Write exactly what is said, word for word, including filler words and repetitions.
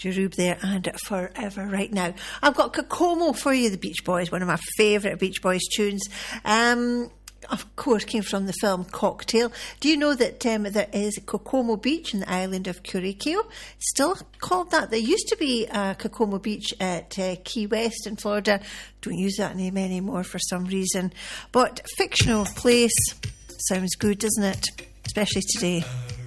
Jerube there and Forever right now. I've got Kokomo for you, the Beach Boys, one of my favourite Beach Boys tunes. Um, of course, came from the film Cocktail. Do you know that um, there is Kokomo Beach in the island of Curacao? It's still called that. There used to be a Kokomo Beach at uh, Key West in Florida. Don't use that name anymore for some reason. But fictional place sounds good, doesn't it? Especially today.